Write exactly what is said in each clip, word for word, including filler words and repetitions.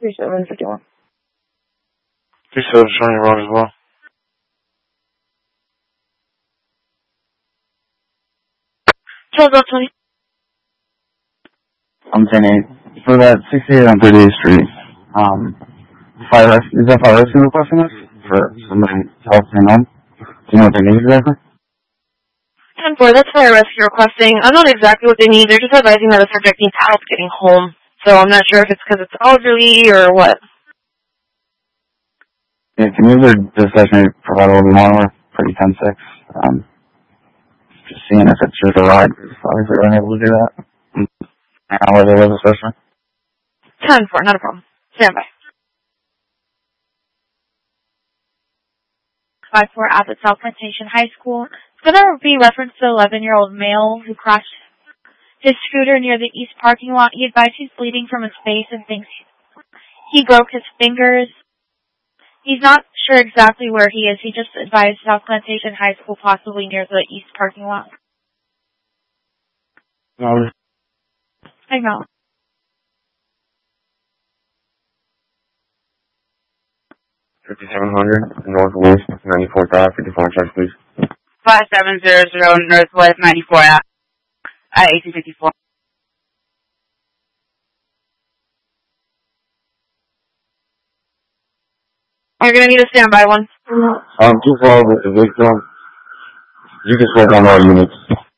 thirty-seven fifty-one. thirty-seven showing you wrong as well. twelve twenty. I'm ten eight. For that sixty-eight on thirty-eighth Street, um, fire rescue, is that fire rescue requesting this? For somebody to help him home? Do you know what they need exactly? ten four, that's fire rescue requesting. I'm not exactly what they need. They're just advising that the subject needs help getting home. So I'm not sure if it's because it's elderly or what. Yeah, can you either just let me provide a little bit more? We're pretty ten six. Um, just seeing if it's just a ride. Obviously, we're unable to do that. I don't know where they live, especially. ten four, not a problem. Stand by. five four Abbott South Plantation High School. It's going to be reference to the eleven-year-old male who crashed his scooter near the east parking lot. He advised he's bleeding from his face and thinks he broke his fingers. He's not sure exactly where he is. He just advised South Plantation High School, possibly near the east parking lot. No. Hang on. fifty-seven hundred Northwest ninety-fourth Ave, fifty-four checks, please. five seven zero zero Northwest ninety-fourth Ave, at eighteen fifty-four. You're going to need a standby one. Um, too far with the victim. You can work on all units.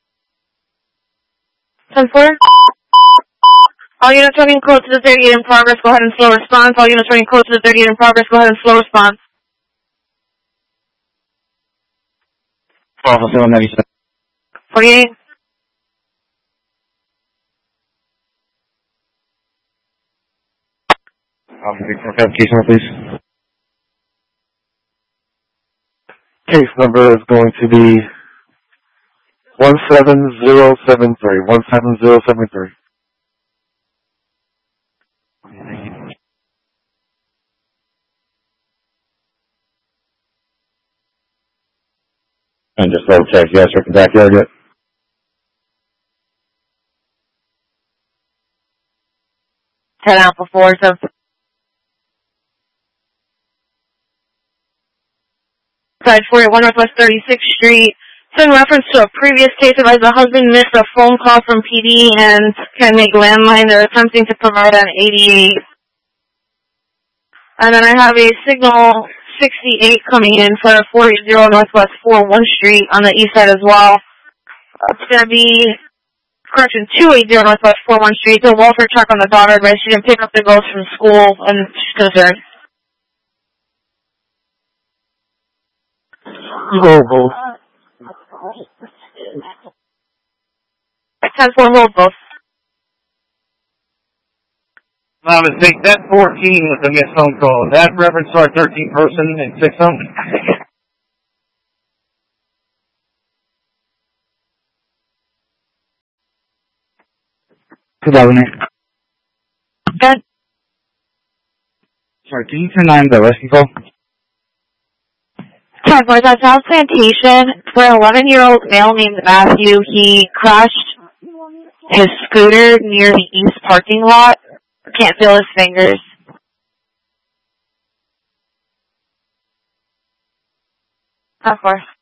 ten four. All units running code to the thirty-eight in progress, go ahead and slow response. All units running code to the thirty-eight in progress, go ahead and slow response. twelve seven ninety-seven. forty-eight. Um, for clarification, please. Case number is going to be one seven zero seven three. one seven zero seven three. And just double check, you guys check the backyard yet? ten Alpha four, so. Side four eight one Northwest thirty-sixth Street. So in reference to a previous case, advised the husband missed a phone call from P D and can make landline. They're attempting to provide an eighty-eight. And then I have a signal sixty-eight coming in for four eighty Northwest forty-first Street on the east side as well. It's going to be, correction, two eighty Northwest forty-first Street. The welfare truck on the daughter advised she didn't pick up the girls from school and she's concerned. Hold both. ten four, hold both. My mistake. That fourteen was a missed phone call. That reference to our thirteen person and six home. two thousand eight. Good. Sorry, can you turn on the rescue call? ten four, that's South Plantation for an eleven-year-old male named Matthew. He crashed his scooter near the east parking lot. Can't feel his fingers. ten four.